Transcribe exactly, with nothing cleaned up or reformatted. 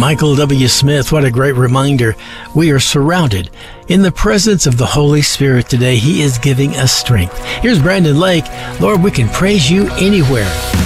Michael W. Smith, what a great reminder. We are surrounded in the presence of the Holy Spirit today. He is giving us strength. Here's Brandon Lake. Lord, we can praise you anywhere.